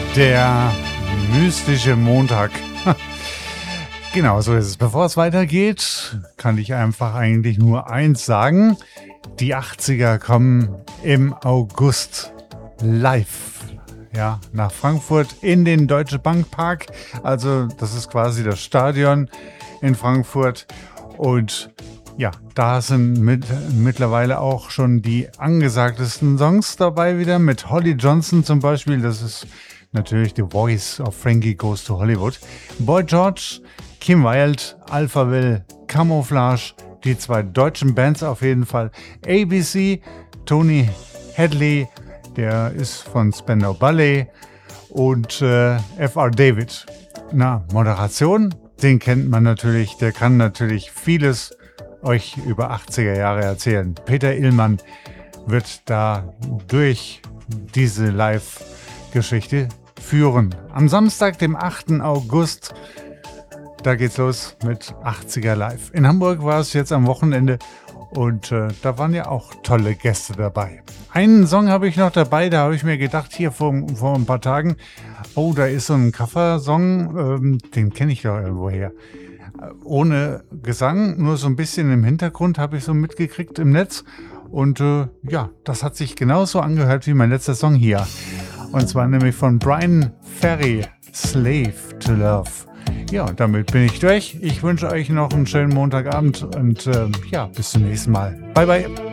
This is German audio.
Der mystische Montag. Genau, so ist es. Bevor es weitergeht, kann ich einfach eigentlich nur eins sagen. Die 80er kommen im August live, ja, nach Frankfurt in den Deutsche Bank Park. Also das ist quasi das Stadion in Frankfurt. Und ja, da sind mittlerweile auch schon die angesagtesten Songs dabei wieder. Mit Holly Johnson zum Beispiel. Das ist natürlich The Voice of Frankie Goes to Hollywood. Boy George, Kim Wilde, Alphaville, Camouflage, die zwei deutschen Bands auf jeden Fall. ABC, Tony Hadley, der ist von Spandau Ballet, und F.R. David. Na, Moderation, den kennt man natürlich, der kann natürlich vieles euch über 80er Jahre erzählen. Peter Illmann wird da durch diese Live-Geschichte führen. Am Samstag, dem 8. August, da geht's los mit 80er Live. In Hamburg war es jetzt am Wochenende und da waren ja auch tolle Gäste dabei. Einen Song habe ich noch dabei, da habe ich mir gedacht, hier vor ein paar Tagen, oh, da ist so ein Cover-Song, den kenne ich doch irgendwoher. Ohne Gesang, nur so ein bisschen im Hintergrund habe ich so mitgekriegt im Netz. Und ja, das hat sich genauso angehört wie mein letzter Song hier. Und zwar nämlich von Brian Ferry, Slave to Love. Ja, und damit bin ich durch. Ich wünsche euch noch einen schönen Montagabend und ja, bis zum nächsten Mal. Bye, bye.